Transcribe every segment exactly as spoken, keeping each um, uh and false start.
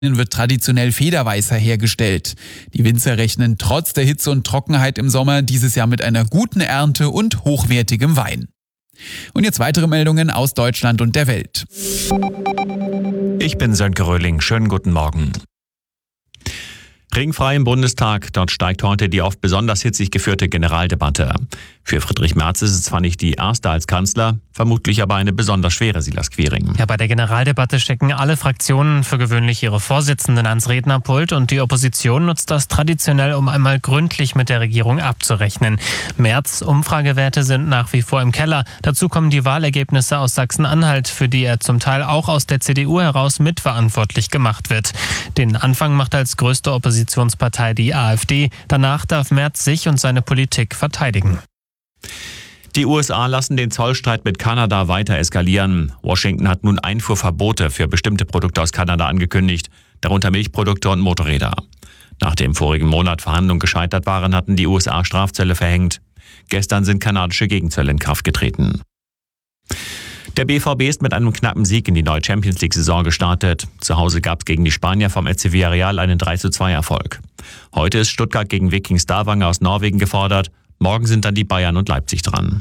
wird traditionell Federweißer hergestellt. Die Winzer rechnen trotz der Hitze und Trockenheit im Sommer dieses Jahr mit einer guten Ernte und hochwertigem Wein. Und jetzt weitere Meldungen aus Deutschland und der Welt. Ich bin Sönke Röhling. Schönen guten Morgen. Ringfrei im Bundestag. Dort steigt heute die oft besonders hitzig geführte Generaldebatte. Für Friedrich Merz ist es zwar nicht die erste als Kanzler, vermutlich aber eine besonders schwere, Silas Quiring. Ja, bei der Generaldebatte stecken alle Fraktionen für gewöhnlich ihre Vorsitzenden ans Rednerpult und die Opposition nutzt das traditionell, um einmal gründlich mit der Regierung abzurechnen. Merz' Umfragewerte sind nach wie vor im Keller. Dazu kommen die Wahlergebnisse aus Sachsen-Anhalt, für die er zum Teil auch aus der C D U heraus mitverantwortlich gemacht wird. Den Anfang macht als größte Oppositionspartei die AfD. Danach darf Merz sich und seine Politik verteidigen. Die U S A lassen den Zollstreit mit Kanada weiter eskalieren. Washington hat nun Einfuhrverbote für bestimmte Produkte aus Kanada angekündigt, darunter Milchprodukte und Motorräder. Nachdem vorigen Monat Verhandlungen gescheitert waren, hatten die U S A Strafzölle verhängt. Gestern sind kanadische Gegenzölle in Kraft getreten. Der B V B ist mit einem knappen Sieg in die neue Champions-League-Saison gestartet. Zu Hause gab es gegen die Spanier vom F C Villarreal einen drei zu zwei Erfolg. Heute ist Stuttgart gegen Viking Stavanger aus Norwegen gefordert. Morgen sind dann die Bayern und Leipzig dran.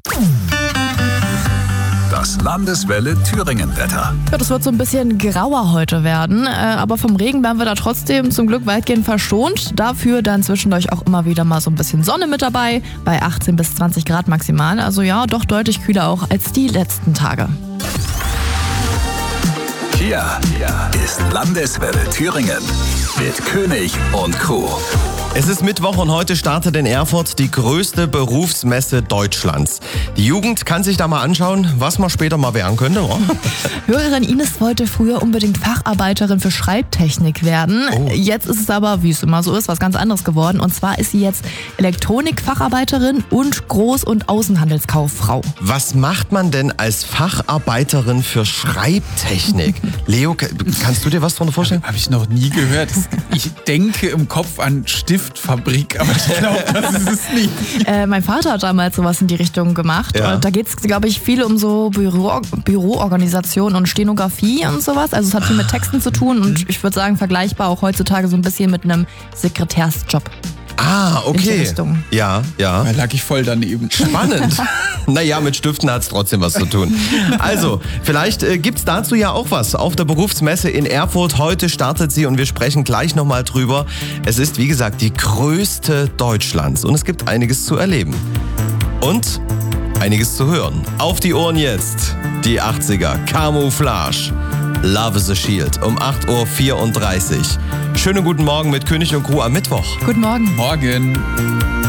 Das Landeswelle Thüringen-Wetter. Ja, das wird so ein bisschen grauer heute werden, äh, aber vom Regen werden wir da trotzdem zum Glück weitgehend verschont. Dafür dann zwischendurch auch immer wieder mal so ein bisschen Sonne mit dabei, bei achtzehn bis zwanzig Grad maximal. Also ja, doch deutlich kühler auch als die letzten Tage. Hier ist Landeswelle Thüringen mit König und Co. Es ist Mittwoch und heute startet in Erfurt die größte Berufsmesse Deutschlands. Die Jugend kann sich da mal anschauen, was man später mal werden könnte. Oh. Hörerin Ines wollte früher unbedingt Facharbeiterin für Schreibtechnik werden. Oh. Jetzt ist es aber, wie es immer so ist, was ganz anderes geworden. Und zwar ist sie jetzt Elektronikfacharbeiterin und Groß- und Außenhandelskauffrau. Was macht man denn als Facharbeiterin für Schreibtechnik? Leo, kannst du dir was darunter vorstellen? Habe ich noch nie gehört. Ich denke im Kopf an Stift. Fabrik, aber ich glaube, das ist es nicht. Äh, mein Vater hat damals sowas in die Richtung gemacht. Ja. Und da geht es, glaube ich, viel um so Büro, Büroorganisation und Stenografie und sowas. Also es hat viel mit Texten zu tun und ich würde sagen, vergleichbar auch heutzutage so ein bisschen mit einem Sekretärsjob. Ah, okay. In die Richtung. Ja, ja. Da lag ich voll daneben. Spannend. Naja, mit Stiften hat es trotzdem was zu tun. Also, vielleicht äh, gibt es dazu ja auch was auf der Berufsmesse in Erfurt. Heute startet sie und wir sprechen gleich nochmal drüber. Es ist, wie gesagt, die größte Deutschlands und es gibt einiges zu erleben. Und einiges zu hören. Auf die Ohren jetzt. Die achtziger. Camouflage. Love is a Shield um acht Uhr vierunddreißig. Schönen guten Morgen mit König und Crew am Mittwoch. Guten Morgen. Morgen.